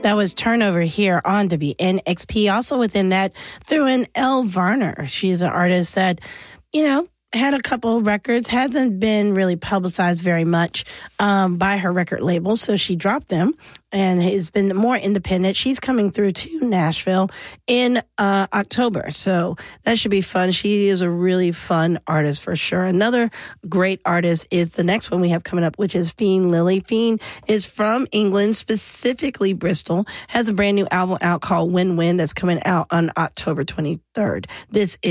That was Turnover here on WNXP. Also within that, threw in Elle Varner. She's an artist that, had a couple of records, hasn't been really publicized very much by her record label, so she dropped them and has been more independent. She's coming through to Nashville in October, so that should be fun. She is a really fun artist for sure. Another great artist is the next one we have coming up, which is Fiend Lily. Fiend is from England, specifically Bristol, has a brand new album out called Win Win that's coming out on October 23rd. This is